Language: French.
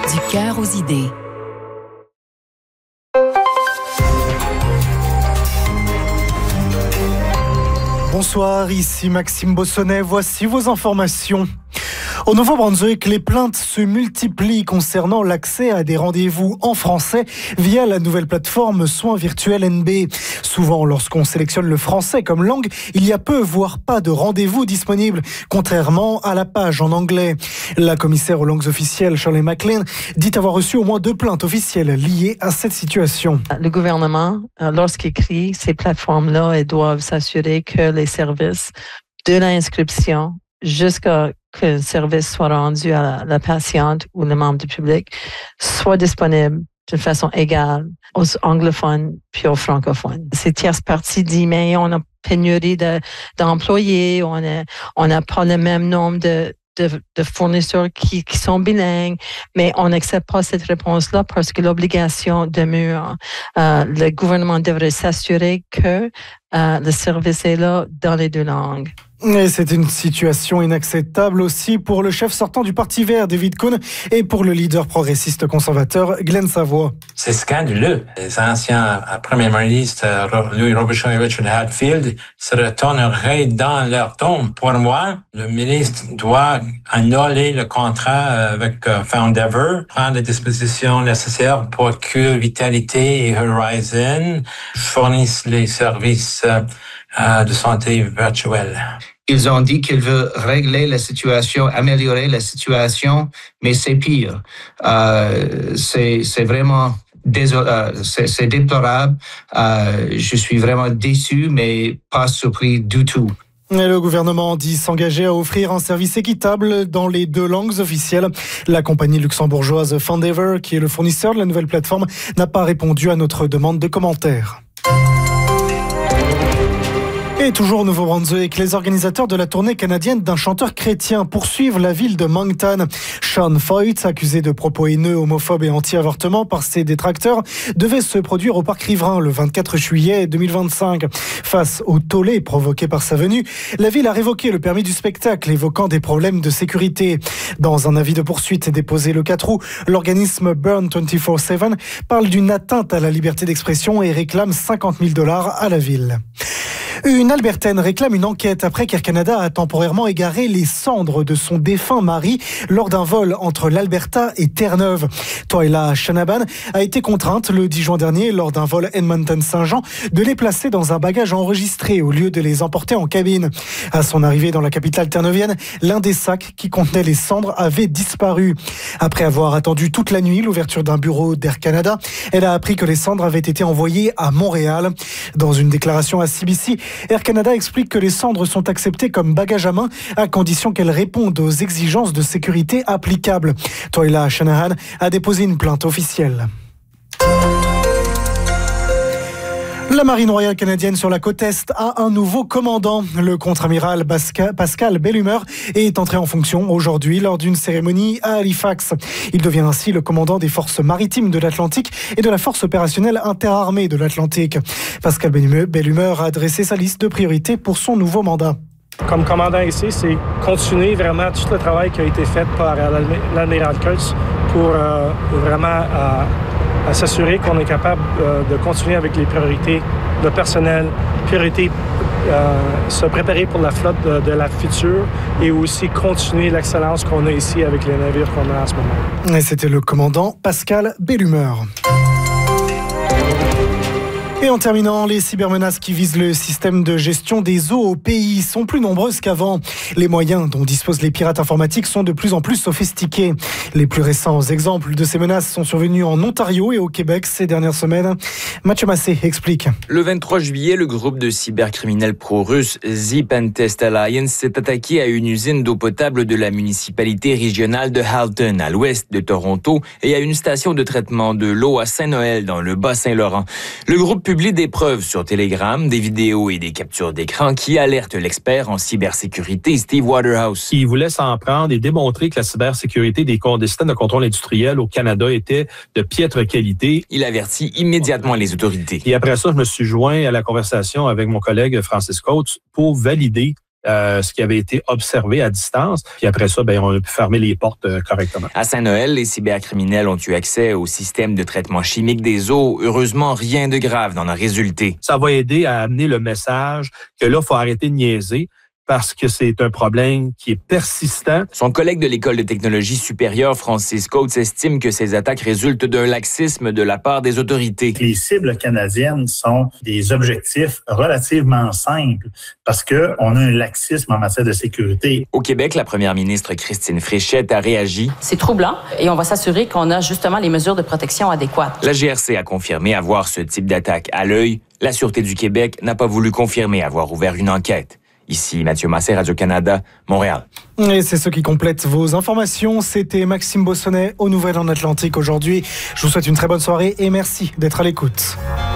Du cœur aux idées. Bonsoir, ici Maxime Bossonnet, voici vos informations. Au Nouveau-Brunswick, les plaintes se multiplient concernant l'accès à des rendez-vous en français via la nouvelle plateforme Soins Virtuels NB. Souvent, lorsqu'on sélectionne le français comme langue, il y a peu, voire pas de rendez-vous disponibles, contrairement à la page en anglais. La commissaire aux langues officielles, Shirley McLean, dit avoir reçu au moins 2 plaintes officielles liées à cette situation. Le gouvernement, lorsqu'il crée ces plateformes-là, ils doivent s'assurer que les services de l'inscription jusqu'à que le service soit rendu à la patiente ou le membre du public soit disponible de façon égale aux anglophones puis aux francophones. Ces tierces parties disent, mais on a pénurie d'employés, on n'a pas le même nombre de fournisseurs qui sont bilingues, mais on n'accepte pas cette réponse-là parce que l'obligation demeure. Le gouvernement devrait s'assurer que le service est là dans les 2 langues. Et c'est une situation inacceptable aussi pour le chef sortant du Parti vert, David Kuhn, et pour le leader progressiste conservateur, Glenn Savoy. C'est scandaleux. Les anciens premiers ministres, Louis Robichaud et Richard Hadfield, se retourneraient dans leur tombe. Pour moi, le ministre doit annuler le contrat avec Foundever, prendre les dispositions nécessaires pour que Vitalité et Horizon fournissent les services de santé virtuelle. Ils ont dit qu'ils veulent régler la situation, améliorer la situation, mais c'est pire. C'est vraiment c'est déplorable. Je suis vraiment déçu, mais pas surpris du tout. Et le gouvernement dit s'engager à offrir un service équitable dans les 2 langues officielles. La compagnie luxembourgeoise Foundever, qui est le fournisseur de la nouvelle plateforme, n'a pas répondu à notre demande de commentaires. Et toujours au Nouveau-Brunswick, les organisateurs de la tournée canadienne d'un chanteur chrétien poursuivent la ville de Moncton. Sean Foyt, accusé de propos haineux, homophobes et anti-avortement par ses détracteurs, devait se produire au parc riverain le 24 juillet 2025. Face au tollé provoqué par sa venue, la ville a révoqué le permis du spectacle, évoquant des problèmes de sécurité. Dans un avis de poursuite déposé le 4 août, l'organisme Burn 24/7 parle d'une atteinte à la liberté d'expression et réclame $50,000 à la ville. Une Albertaine réclame une enquête après qu'Air Canada a temporairement égaré les cendres de son défunt mari lors d'un vol entre l'Alberta et Terre-Neuve. Twyla Shanahan a été contrainte le 10 juin dernier lors d'un vol Edmonton-Saint-Jean de les placer dans un bagage enregistré au lieu de les emporter en cabine. À son arrivée dans la capitale terre-neuvienne, l'un des sacs qui contenait les cendres avait disparu. Après avoir attendu toute la nuit l'ouverture d'un bureau d'Air Canada, elle a appris que les cendres avaient été envoyées à Montréal. Dans une déclaration à CBC, Air Canada explique que les cendres sont acceptées comme bagages à main à condition qu'elles répondent aux exigences de sécurité applicables. Twyla Shanahan a déposé une plainte officielle. La Marine royale canadienne sur la côte Est a un nouveau commandant. Le contre-amiral Pascal Bellumeur est entré en fonction aujourd'hui lors d'une cérémonie à Halifax. Il devient ainsi le commandant des forces maritimes de l'Atlantique et de la force opérationnelle interarmée de l'Atlantique. Pascal Bellumeur a dressé sa liste de priorités pour son nouveau mandat. Comme commandant ici, c'est continuer vraiment tout le travail qui a été fait par l'admiral Kurtz pour vraiment à s'assurer qu'on est capable de continuer avec les priorités de personnel, se préparer pour la flotte de la future et aussi continuer l'excellence qu'on a ici avec les navires qu'on a en ce moment. Et c'était le commandant Pascal Bellumeur. Et en terminant, les cybermenaces qui visent le système de gestion des eaux au pays sont plus nombreuses qu'avant. Les moyens dont disposent les pirates informatiques sont de plus en plus sophistiqués. Les plus récents exemples de ces menaces sont survenus en Ontario et au Québec ces dernières semaines. Mathieu Massé explique. Le 23 juillet, le groupe de cybercriminels pro-russes The Pentest Alliance s'est attaqué à une usine d'eau potable de la municipalité régionale de Halton, à l'ouest de Toronto, et à une station de traitement de l'eau à Saint-Noël, dans le Bas-Saint-Laurent. Le groupe publie des preuves sur Telegram, des vidéos et des captures d'écran qui alertent l'expert en cybersécurité Steve Waterhouse. Il voulait s'en prendre et démontrer que la cybersécurité des systèmes de contrôle industriel au Canada était de piètre qualité. Il avertit immédiatement les autorités. Et après ça, je me suis joint à la conversation avec mon collègue Francis Coates pour valider ce qui avait été observé à distance. Puis après ça, on a pu fermer les portes correctement. À Saint-Noël, les cybercriminels ont eu accès au système de traitement chimique des eaux. Heureusement, rien de grave n'en a résulté. Ça va aider à amener le message que là, il faut arrêter de niaiser, parce que c'est un problème qui est persistant. Son collègue de l'École de technologie supérieure, Francis Coates, estime que ces attaques résultent d'un laxisme de la part des autorités. Les cibles canadiennes sont des objectifs relativement simples parce qu'on a un laxisme en matière de sécurité. Au Québec, la première ministre Christine Fréchette a réagi. C'est troublant et on va s'assurer qu'on a justement les mesures de protection adéquates. La GRC a confirmé avoir ce type d'attaque à l'œil. La Sûreté du Québec n'a pas voulu confirmer avoir ouvert une enquête. Ici, Mathieu Massé, Radio-Canada, Montréal. Et c'est ce qui complète vos informations. C'était Maxime Bossonnet aux Nouvelles en Atlantique aujourd'hui. Je vous souhaite une très bonne soirée et merci d'être à l'écoute.